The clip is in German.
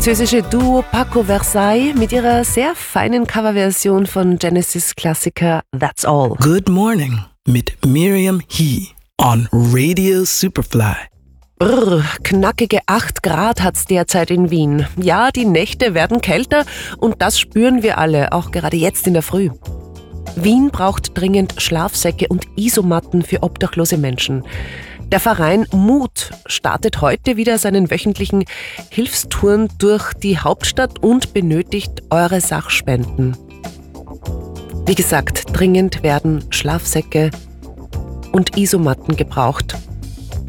französische Duo Paco Versailles mit ihrer sehr feinen Coverversion von Genesis-Klassiker That's All. Good Morning mit Miriam He on Radio Superfly. Knackige 8 Grad hat's derzeit in Wien. Ja, die Nächte werden kälter und das spüren wir alle, auch gerade jetzt in der Früh. Wien braucht dringend Schlafsäcke und Isomatten für obdachlose Menschen. Der Verein Mut startet heute wieder seinen wöchentlichen Hilfstouren durch die Hauptstadt und benötigt eure Sachspenden. Wie gesagt, dringend werden Schlafsäcke und Isomatten gebraucht.